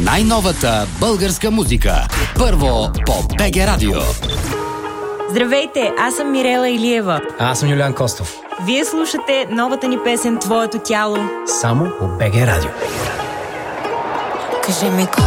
Най-новата българска музика. Първо по БГ Радио. Здравейте, аз съм Мирела Илиева. Аз съм Юлиан Костов. Вие слушате новата ни песен «Твоето тяло». Само по БГ Радио. Кажи ми